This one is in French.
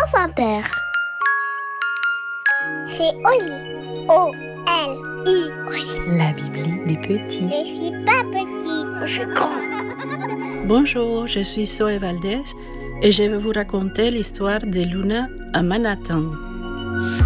France Inter. C'est Oli. O-L-I. La Bibli des petits. Je suis pas petite, je suis grand. Bonjour, je suis Zoé Valdez et je vais vous raconter l'histoire de Luna à Manhattan.